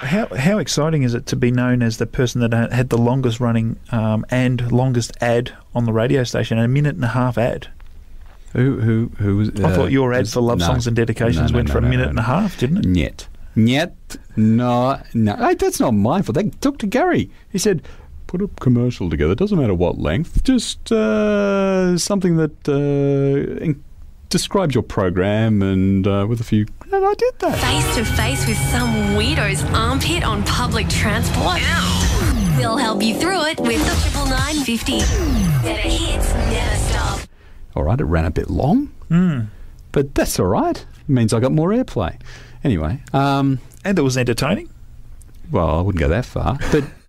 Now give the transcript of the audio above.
How exciting is it to be known as the person that had the longest running and longest ad on the radio station, a 1.5-minute ad? Who was? I thought your ad for Love Songs and Dedications went for a minute and a half, didn't it? Niet. No. Hey, that's not my fault. They talked to Gary. He said, put a commercial together. Doesn't matter what length. Just something that describes your program and with a few... And I did that. Face to face with some weirdo's armpit on public transport? Ew. We'll help you through it with the 99950. Better hits, never stop. All right, it ran a bit long, but that's all right. It means I got more airplay. Anyway. And it was entertaining? Well, I wouldn't go that far. But